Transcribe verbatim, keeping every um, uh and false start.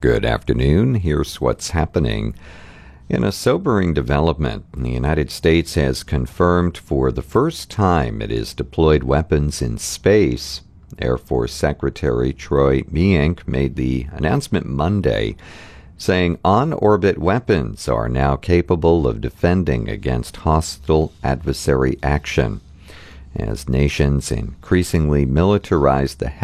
Good afternoon. Here's what's happening. In a sobering development, the United States has confirmed for the first time it has deployed weapons in space. Air Force Secretary Troy Meehank made the announcement Monday, saying on-orbit weapons are now capable of defending against hostile adversary action. As nations increasingly militarize the